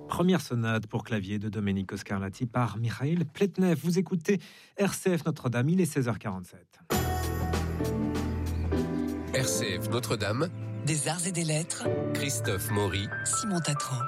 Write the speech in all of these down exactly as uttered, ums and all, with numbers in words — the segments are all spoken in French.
Première sonate pour clavier de Domenico Scarlatti par Mikhail Pletnev. Vous écoutez R C F Notre-Dame, il est seize heures quarante-sept. R C F Notre-Dame, des arts et des lettres, Christophe Maury, Simon Tatran.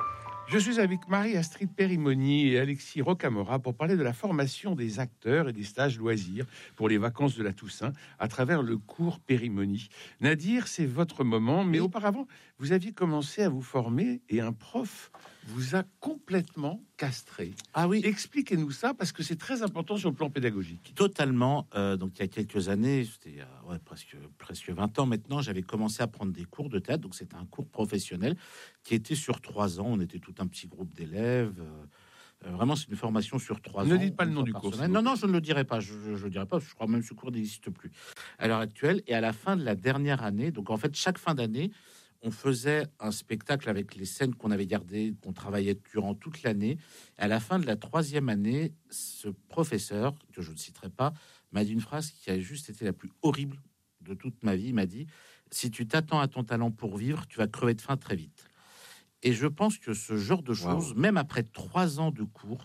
Je suis avec Marie-Astrid Perimoni et Alexis Rocamora pour parler de la formation des acteurs et des stages loisirs pour les vacances de la Toussaint à travers le cours Perimoni. Nadir, c'est votre moment, mais auparavant, vous aviez commencé à vous former et un prof vous a complètement castré. Ah oui. Expliquez-nous ça, parce que c'est très important sur le plan pédagogique. Totalement. Euh, donc il y a quelques années, c'était il y a ouais, presque, presque vingt ans maintenant, j'avais commencé à prendre des cours de théâtre. Donc c'était un cours professionnel qui était sur trois ans. On était tout un petit groupe d'élèves. Euh, vraiment, c'est une formation sur trois ans. Ne dites pas le nom du cours. Non, non, je ne le dirai pas. Je ne le dirai pas. Je crois même que ce cours n'existe plus à l'heure actuelle. Et à la fin de la dernière année, donc en fait, chaque fin d'année, on faisait un spectacle avec les scènes qu'on avait gardées, qu'on travaillait durant toute l'année. À la fin de la troisième année, ce professeur, que je ne citerai pas, m'a dit une phrase qui a juste été la plus horrible de toute ma vie. Il m'a dit « Si tu t'attends à ton talent pour vivre, tu vas crever de faim très vite. » Et je pense que ce genre de choses, wow. même après trois ans de cours,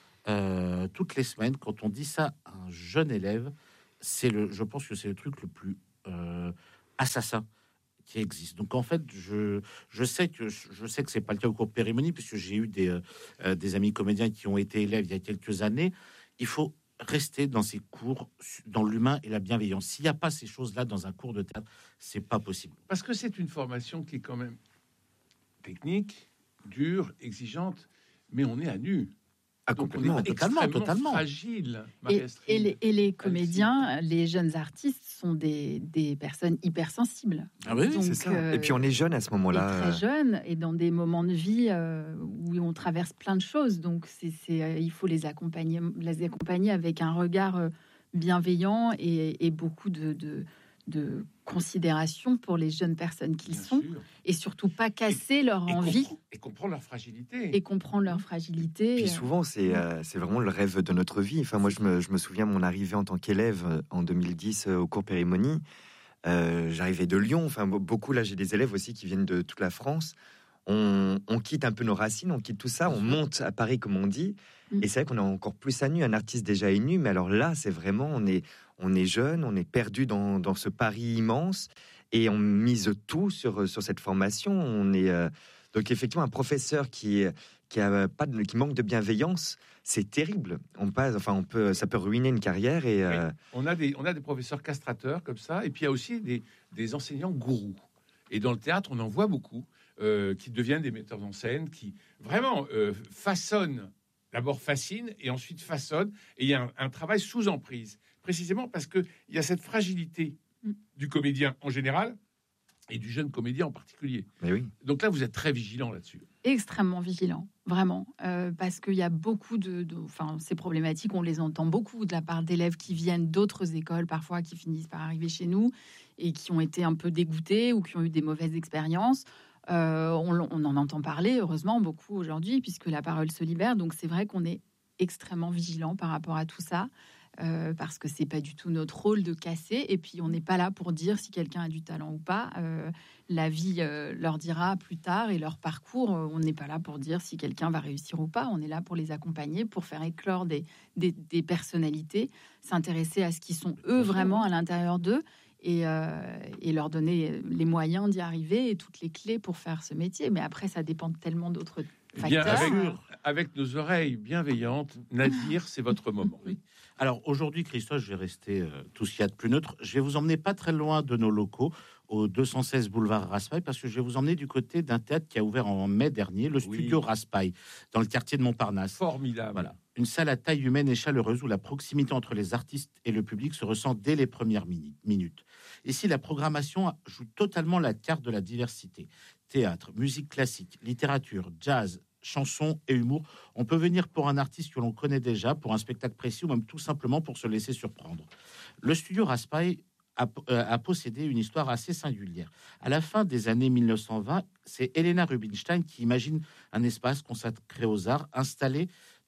euh, toutes les semaines, quand on dit ça à un jeune élève, c'est le, je pense que c'est le truc le plus euh, assassin qui existe. Donc en fait, je je sais que je sais que c'est pas le cas au cours Perimoni, puisque j'ai eu des euh, des amis comédiens qui ont été élèves il y a quelques années. Il faut rester dans ces cours, dans l'humain et la bienveillance. S'il n'y a pas ces choses-là dans un cours de théâtre, c'est pas possible. Parce que c'est une formation qui est quand même technique, dure, exigeante, mais on est à nu. Ah, donc complètement, on est totalement, totalement fragile. Et, et, les, et les comédiens, les jeunes artistes sont des, des personnes hypersensibles. Ah oui, donc, c'est ça. Euh, et puis on est jeune à ce moment-là. Très jeune et dans des moments de vie euh, où on traverse plein de choses. Donc c'est, c'est, euh, il faut les accompagner, les accompagner avec un regard euh, bienveillant et, et beaucoup de, de, de considération pour les jeunes personnes qu'ils Bien sont, sûr. Et surtout pas casser et, leur et envie compre- et comprendre leur fragilité et comprendre leur fragilité. Puis souvent c'est euh, c'est vraiment le rêve de notre vie. Enfin moi je me je me souviens mon arrivée en tant qu'élève en deux mille dix au cours Perimoni. Euh, j'arrivais de Lyon. Enfin beaucoup là j'ai des élèves aussi qui viennent de toute la France. On, on quitte un peu nos racines, on quitte tout ça, on monte à Paris comme on dit, mmh. et c'est vrai qu'on est encore plus à nu. Un artiste déjà est nu, mais alors là, c'est vraiment, on est, on est jeune, on est perdu dans, dans ce Paris immense, et on mise tout sur sur cette formation. On est euh, donc effectivement un professeur qui qui a pas de, qui manque de bienveillance, c'est terrible. On passe, enfin on peut, ça peut ruiner une carrière et euh... oui. on a des on a des professeurs castrateurs comme ça, et puis il y a aussi des des enseignants gourous. Et dans le théâtre, on en voit beaucoup euh, qui deviennent des metteurs en scène, qui vraiment euh, façonnent, d'abord fascinent et ensuite façonnent. Et il y a un, un travail sous emprise, précisément parce qu'il y a cette fragilité du comédien en général et du jeune comédien en particulier. Mais oui. Donc là, vous êtes très vigilant là-dessus. Extrêmement vigilant, vraiment, euh, parce qu'il y a beaucoup de, de, enfin, ces problématiques, on les entend beaucoup de la part d'élèves qui viennent d'autres écoles, parfois qui finissent par arriver chez nous et qui ont été un peu dégoûtés ou qui ont eu des mauvaises expériences. Euh, on, on en entend parler, heureusement, beaucoup aujourd'hui, puisque la parole se libère. Donc c'est vrai qu'on est extrêmement vigilant par rapport à tout ça. Euh, parce que c'est pas du tout notre rôle de casser, et puis on n'est pas là pour dire si quelqu'un a du talent ou pas. Euh, la vie euh, leur dira plus tard, et leur parcours, euh, on n'est pas là pour dire si quelqu'un va réussir ou pas. On est là pour les accompagner, pour faire éclore des, des, des personnalités, s'intéresser à ce qui sont eux vraiment à l'intérieur d'eux, et, euh, et leur donner les moyens d'y arriver et toutes les clés pour faire ce métier. Mais après, ça dépend tellement d'autres Bien, avec, avec nos oreilles bienveillantes, Nadir, c'est votre moment. Oui. Alors aujourd'hui, Christophe, je vais rester euh, tout ce qu'il y a de plus neutre. Je vais vous emmener pas très loin de nos locaux, au deux cent seize boulevard Raspail, parce que je vais vous emmener du côté d'un théâtre qui a ouvert en mai dernier, le oui. Studio Raspail, dans le quartier de Montparnasse. Formidable. Voilà. Une salle à taille humaine et chaleureuse où la proximité entre les artistes et le public se ressent dès les premières mini- minutes. Ici, la programmation joue totalement la carte de la diversité. Théâtre, musique classique, littérature, jazz, chansons et humour. On peut venir pour un artiste que l'on connaît déjà, pour un spectacle précis ou même tout simplement pour se laisser surprendre. Le studio Raspail a, euh, a possédé une histoire assez singulière. À la fin des années mille neuf cent vingt, c'est Helena Rubinstein qui imagine un espace consacré aux arts installé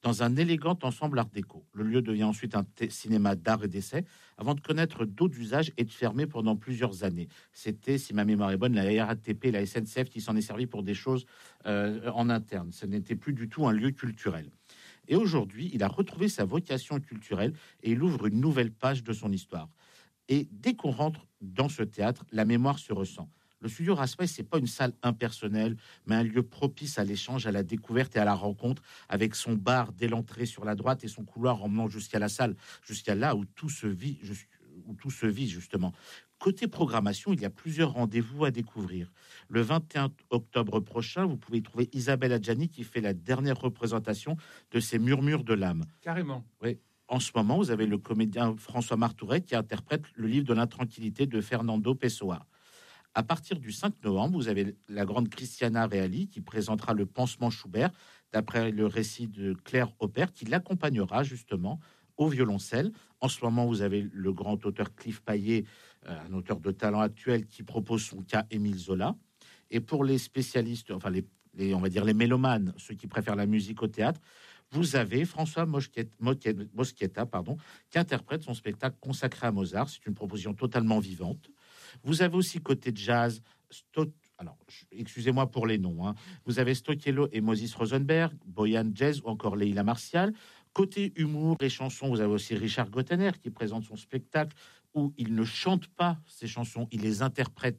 dans un élégant ensemble art déco. Le lieu devient ensuite un t- cinéma d'art et d'essai, avant de connaître d'autres usages et de fermer pendant plusieurs années. C'était, si ma mémoire est bonne, la R A T P, la S N C F qui s'en est servi pour des choses euh, en interne. Ce n'était plus du tout un lieu culturel. Et aujourd'hui, il a retrouvé sa vocation culturelle et il ouvre une nouvelle page de son histoire. Et dès qu'on rentre dans ce théâtre, la mémoire se ressent. Le studio Raspail, c'est pas une salle impersonnelle, mais un lieu propice à l'échange, à la découverte et à la rencontre, avec son bar dès l'entrée sur la droite et son couloir emmenant jusqu'à la salle, jusqu'à là où tout se vit, jus- où tout se vit justement. Côté programmation, il y a plusieurs rendez-vous à découvrir. Le vingt et un octobre prochain, vous pouvez trouver Isabelle Adjani qui fait la dernière représentation de ces Murmures de l'âme. Carrément. En ce moment, vous avez le comédien François Martouret qui interprète le livre de l'intranquillité de Fernando Pessoa. À partir du cinq novembre, vous avez la grande Christiana Reali qui présentera le Pansement Schubert, d'après le récit de Claire Aubert, qui l'accompagnera justement au violoncelle. En ce moment, vous avez le grand auteur Cliff Paillet, euh, un auteur de talent actuel, qui propose son cas Émile Zola. Et pour les spécialistes, enfin les, les, on va dire les mélomanes, ceux qui préfèrent la musique au théâtre, vous avez François Moschetta, Moschetta, pardon, qui interprète son spectacle consacré à Mozart. C'est une proposition totalement vivante. Vous avez aussi côté jazz, Sto- alors je- excusez-moi pour les noms, hein. Vous avez Stocchiello et Moses Rosenberg, Boyan Jazz ou encore Leila Martial. Côté humour et chansons, vous avez aussi Richard Gottener qui présente son spectacle où il ne chante pas ses chansons, il les interprète